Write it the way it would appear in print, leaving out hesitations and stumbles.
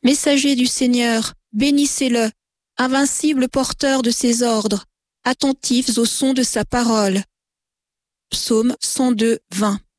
Messager du Seigneur, bénissez-le, invincible porteur de ses ordres, attentifs au son de sa parole. Psaume 102, 20.